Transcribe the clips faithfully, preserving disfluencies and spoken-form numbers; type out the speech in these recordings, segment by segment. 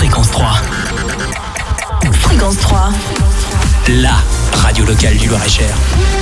Fréquence trois. Fréquence trois. La radio locale du Loir-et-Cher.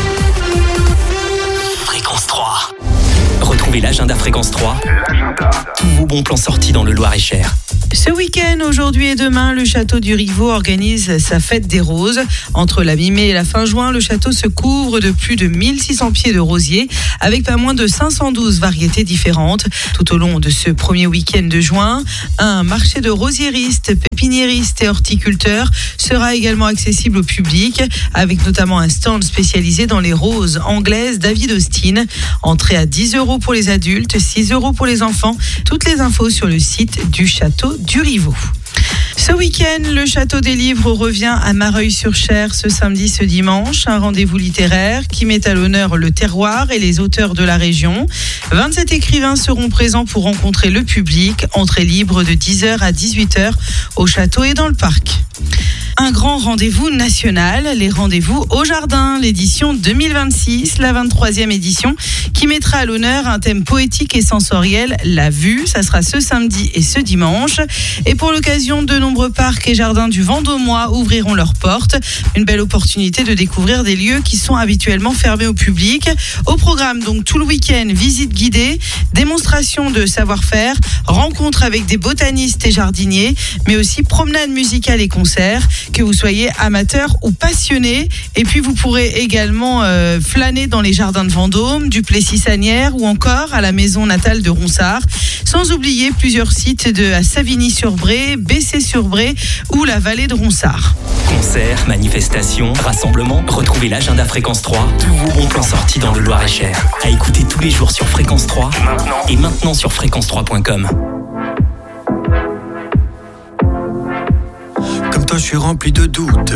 Fréquence trois. Retrouvez l'agenda Fréquence trois. L'agenda. Tous vos bons plans sortis dans le Loir-et-Cher. Ce week-end, aujourd'hui et demain, le château du Rivaux organise sa fête des roses. Entre la mi-mai et la fin juin, le château se couvre de plus de mille six cents pieds de rosiers, avec pas moins de cinq cent douze variétés différentes. Tout au long de ce premier week-end de juin, un marché de rosiéristes, pépiniéristes et horticulteurs sera également accessible au public, avec notamment un stand spécialisé dans les roses anglaises David Austin. Entrée à dix euros pour les adultes, six euros pour les enfants. Toutes les infos sur le site du château du Rivaux. Ce week-end, le Château des Livres revient à Mareuil-sur-Cher ce samedi, ce dimanche. Un rendez-vous littéraire qui met à l'honneur le terroir et les auteurs de la région. vingt-sept écrivains seront présents pour rencontrer le public. Entrée libre de dix heures à dix-huit heures au château et dans le parc. Un grand rendez-vous national, les rendez-vous au jardin, l'édition deux mille vingt-six, la vingt-troisième édition, qui mettra à l'honneur un thème poétique et sensoriel, la vue. Ça sera ce samedi et ce dimanche. Et pour l'occasion, de nombreux parcs et jardins du Vendômois ouvriront leurs portes. Une belle opportunité de découvrir des lieux qui sont habituellement fermés au public. Au programme, donc, tout le week-end, visite guidée, démonstration de savoir-faire, rencontres avec des botanistes et jardiniers, mais aussi promenades musicales et concerts. Que vous soyez amateur ou passionné. Et puis vous pourrez également euh, flâner dans les jardins de Vendôme, du Plessis-Sanière ou encore à la maison natale de Ronsard. Sans oublier plusieurs sites de à Savigny-sur-Bray, Bessé-sur-Bray ou la vallée de Ronsard. Concerts, manifestations, rassemblements. Retrouvez l'agenda Fréquence trois. Tous vos bons plans sortis dans le Loir-et-Cher. À écouter tous les jours sur Fréquence trois. Maintenant. Et maintenant sur fréquence trois point com. Comme toi, je suis rempli de doutes.